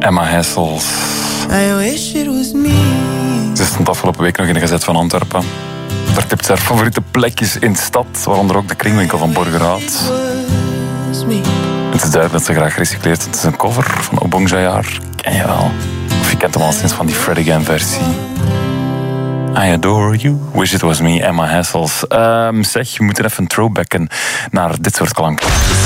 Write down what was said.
Emma Hessels. I wish it was me. Ze stond afgelopen week nog in de Gazet van Antwerpen. Daar tipt ze haar favoriete plekjes in de stad, waaronder ook de kringwinkel van Borgerhout. Het is duidelijk dat ze graag recycleert. Het is een cover van Obong Jayar. Ken je wel? Of je kent hem al sinds van die Fred Again versie. I adore you. Wish it was me, Emma Hessels. Zeg, we moeten even throwbacken naar dit soort klanken.